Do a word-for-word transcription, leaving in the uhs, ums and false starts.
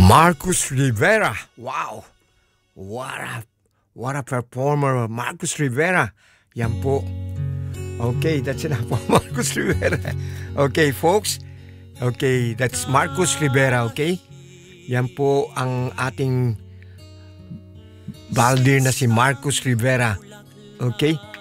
Marcus Rivera. Wow. What a, what a performer. Marcus Rivera. Yan po. Okay, that's enough for Marcus Rivera. Okay, folks. Okay, that's Marcus Rivera, okay? Yan po ang ating baldir na si Marcus Rivera. Okay?